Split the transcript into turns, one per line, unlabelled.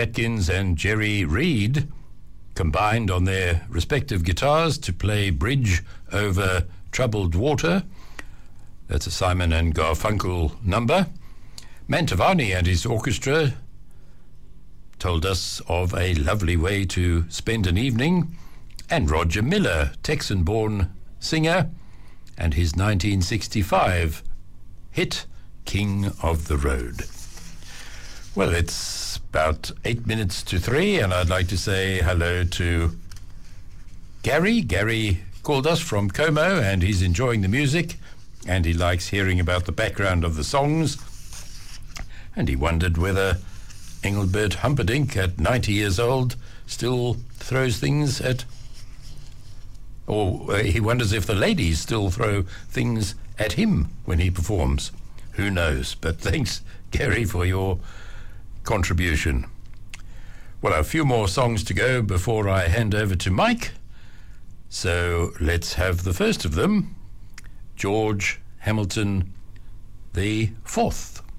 Atkins and Jerry Reed combined on their respective guitars to play Bridge Over Troubled Water. That's a Simon and Garfunkel number. Mantovani and his orchestra told us of A Lovely Way to Spend an Evening, and Roger Miller, Texan-born singer, and his 1965 hit King of the Road. Well, it's about 8 minutes to 3, and I'd like to say hello to Gary. Gary called us from Como, and he's enjoying the music, and he likes hearing about the background of the songs, and he wondered whether Engelbert Humperdinck, at 90 years old, still throws things at, or he wonders if the ladies still throw things at him when he performs. Who knows? But thanks, Gary, for your contribution. Well, a few more songs to go before I hand over to Mike. So let's have the first of them, George Hamilton the Fourth.